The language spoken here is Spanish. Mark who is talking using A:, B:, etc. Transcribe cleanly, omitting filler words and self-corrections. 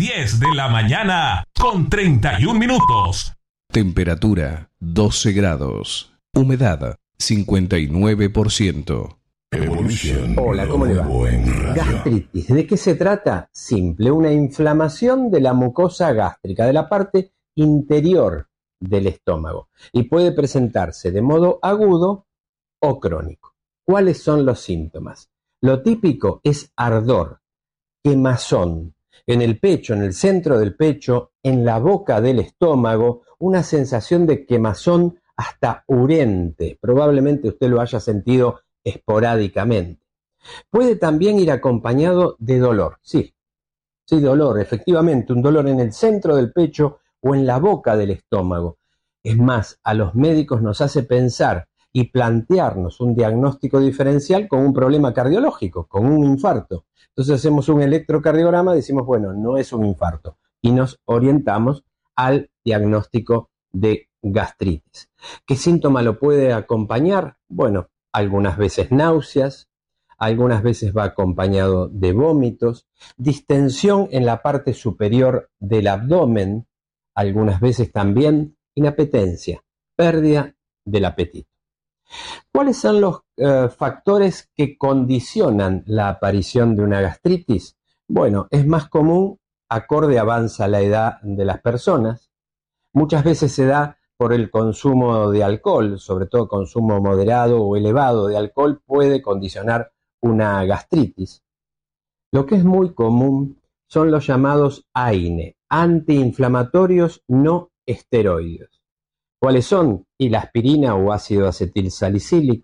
A: 10 de la mañana con 31 minutos.
B: Temperatura 12 grados. Humedad 59%.
C: Hola, ¿cómo le va? Gastritis. ¿De qué se trata? Simple, una inflamación de la mucosa gástrica, de la parte interior del estómago. Y puede presentarse de modo agudo o crónico. ¿Cuáles son los síntomas? Lo típico es ardor, quemazón en el pecho, en el centro del pecho, en la boca del estómago, una sensación de quemazón hasta urente. Probablemente usted lo haya sentido esporádicamente. Puede también ir acompañado de dolor. Sí, dolor, efectivamente, un dolor en el centro del pecho o en la boca del estómago. Es más, a los médicos nos hace pensar y plantearnos un diagnóstico diferencial con un problema cardiológico, con un infarto. Entonces hacemos un electrocardiograma y decimos, bueno, no es un infarto, y nos orientamos al diagnóstico de gastritis. ¿Qué síntoma lo puede acompañar? Bueno, algunas veces náuseas, algunas veces va acompañado de vómitos, distensión en la parte superior del abdomen, algunas veces también inapetencia, pérdida del apetito. ¿Cuáles son los factores que condicionan la aparición de una gastritis? Bueno, es más común acorde avanza la edad de las personas. Muchas veces se da por el consumo de alcohol, sobre todo consumo moderado o elevado de alcohol puede condicionar una gastritis. Lo que es muy común son los llamados AINE, antiinflamatorios no esteroides. ¿Cuáles son? Y la aspirina o ácido acetilsalicílico,